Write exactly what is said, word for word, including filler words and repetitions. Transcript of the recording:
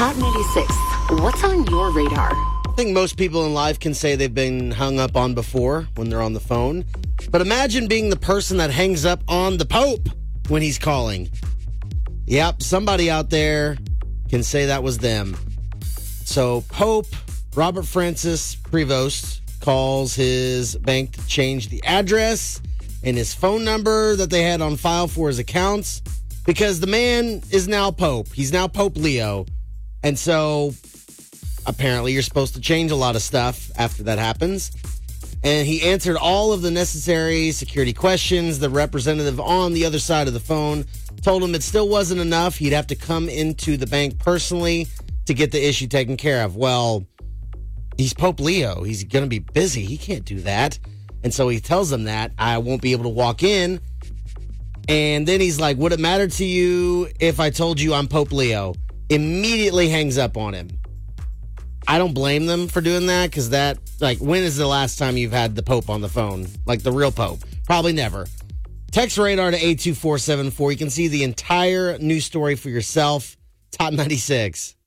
Hot ninety-six. What's on your radar? I think most people in life can say they've been hung up on before when they're on the phone. But imagine being the person that hangs up on the Pope when he's calling. Yep, somebody out there can say that was them. So Pope Robert Francis Prevost calls his bank to change the address and his phone number that they had on file for his accounts because the man is now Pope. He's now Pope Leo. And so apparently you're supposed to change a lot of stuff after that happens. And he answered all of the necessary security questions. The representative on the other side of the phone told him it still wasn't enough. He'd have to come into the bank personally to get the issue taken care of. Well, he's Pope Leo. He's going to be busy. He can't do that. And so he tells them that I won't be able to walk in. And then he's like, would it matter to you if I told you I'm Pope Leo? Immediately hangs up on him. I don't blame them for doing that because that, like, when is the last time you've had the Pope on the phone? Like the real Pope? Probably never. Text Radar to eight two four seven four. You can see the entire news story for yourself. Top ninety-six.